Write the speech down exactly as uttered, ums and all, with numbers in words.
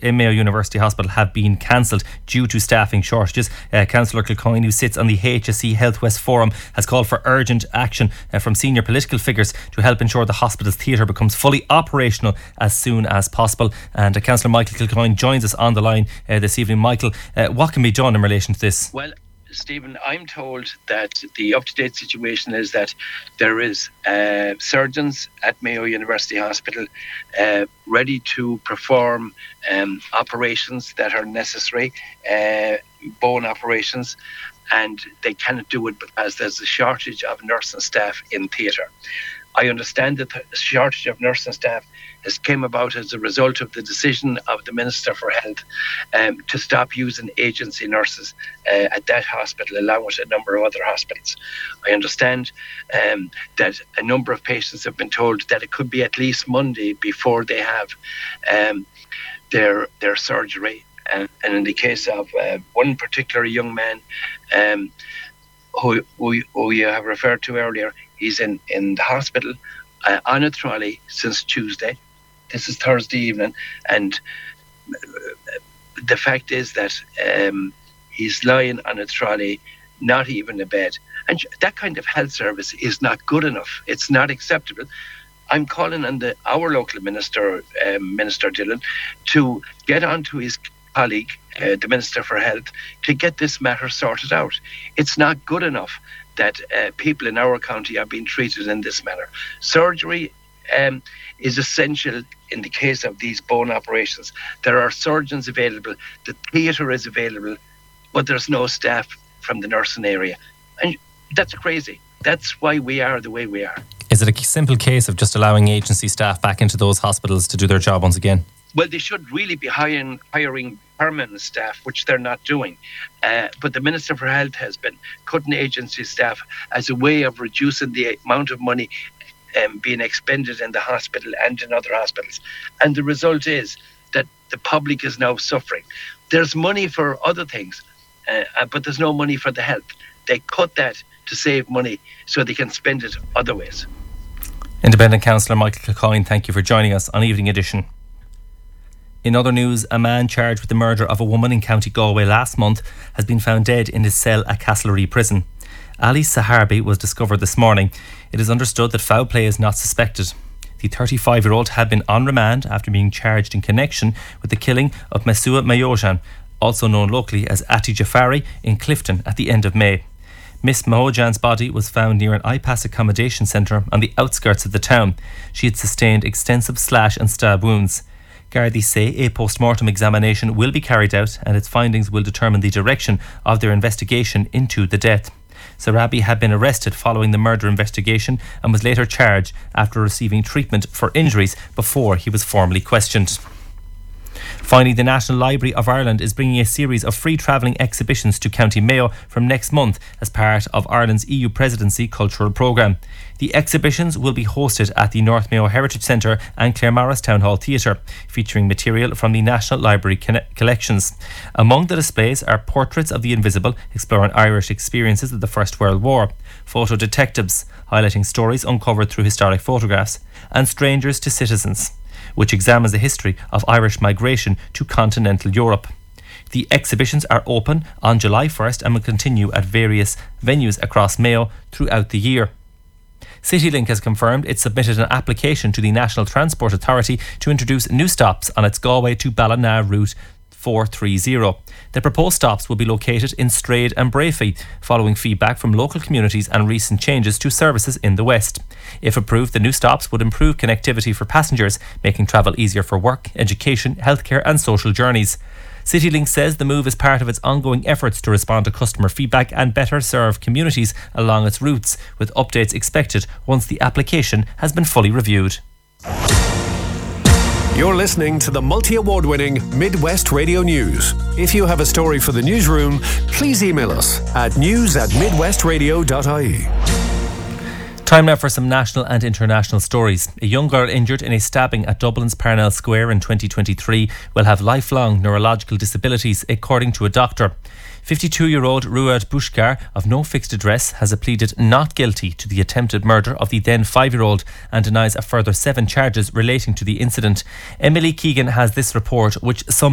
in Mayo University Hospital have been cancelled due to staffing shortages. Uh, Councillor Kilcoyne, who sits on the H S E Health West Forum, has called for urgent action uh, from senior political figures to help ensure the hospital's theatre becomes fully operational as soon as possible. And uh, Councillor Michael Kilcoyne joins us on the line uh, this evening. Michael, uh, what can be done in relation to this? Well, Stephen, I'm told that the up-to-date situation is that there is uh, surgeons at Mayo University Hospital uh, ready to perform um, operations that are necessary, uh, bone operations, and they cannot do it because there's a shortage of nursing staff in theatre. I understand that the shortage of nursing staff has came about as a result of the decision of the Minister for Health um, to stop using agency nurses uh, at that hospital, along with a number of other hospitals. I understand um, that a number of patients have been told that it could be at least Monday before they have um, their their surgery. And, and in the case of uh, one particular young man um, who, who, who you have referred to earlier, he's in, in the hospital uh, on a trolley since Tuesday. This is Thursday evening, and the fact is that um, he's lying on a trolley, not even a bed. And that kind of health service is not good enough. It's not acceptable. I'm calling on the our local minister, um, Minister Dillon, to get on to his colleague, uh, the Minister for Health, to get this matter sorted out. It's not good enough that uh, people in our county are being treated in this manner. Surgery um, is essential in the case of these bone operations. There are surgeons available, the theatre is available, but there's no staff from the nursing area. And that's crazy. That's why we are the way we are. Is it a simple case of just allowing agency staff back into those hospitals to do their job once again? Well, they should really be hiring, hiring permanent staff, which they're not doing. Uh, but the Minister for Health has been cutting agency staff as a way of reducing the amount of money um, being expended in the hospital and in other hospitals. And the result is that the public is now suffering. There's money for other things, uh, but there's no money for the health. They cut that to save money so they can spend it other ways. Independent Councillor Michael Kilcoyne, thank you for joining us on Evening Edition. In other news, a man charged with the murder of a woman in County Galway last month has been found dead in his cell at Castlereagh Prison. Ali Saharbi was discovered this morning. It is understood that foul play is not suspected. The thirty-five-year-old had been on remand after being charged in connection with the killing of Mesua Mayojan, also known locally as Ati Jafari, in Clifton at the end of May. Miss Mayojan's body was found near an I PAS accommodation centre on the outskirts of the town. She had sustained extensive slash and stab wounds. Gardaí say a post-mortem examination will be carried out and its findings will determine the direction of their investigation into the death. Sarabi had been arrested following the murder investigation and was later charged after receiving treatment for injuries before he was formally questioned. Finally, the National Library of Ireland is bringing a series of free travelling exhibitions to County Mayo from next month as part of Ireland's E U Presidency cultural programme. The exhibitions will be hosted at the North Mayo Heritage Centre and Claremorris Town Hall Theatre, featuring material from the National Library collections. Among the displays are portraits of the invisible, exploring Irish experiences of the First World War, photo detectives, highlighting stories uncovered through historic photographs, and Strangers to Citizens, which examines the history of Irish migration to continental Europe. The exhibitions are open on July first and will continue at various venues across Mayo throughout the year. CityLink has confirmed it submitted an application to the National Transport Authority to introduce new stops on its Galway to Ballina route four thirty. The proposed stops will be located in Strade and Brafey, following feedback from local communities and recent changes to services in the west. If approved, the new stops would improve connectivity for passengers, making travel easier for work, education, healthcare and social journeys. CityLink says the move is part of its ongoing efforts to respond to customer feedback and better serve communities along its routes, with updates expected once the application has been fully reviewed. You're listening to the multi-award winning Midwest Radio News. If you have a story for the newsroom, please email us at news at midwestradio dot I E. Time now for some national and international stories. A young girl injured in a stabbing at Dublin's Parnell Square in twenty twenty-three will have lifelong neurological disabilities, according to a doctor. fifty-two-year-old Ruad Bushkar, of no fixed address, has pleaded not guilty to the attempted murder of the then five-year-old and denies a further seven charges relating to the incident. Emily Keegan has this report, which some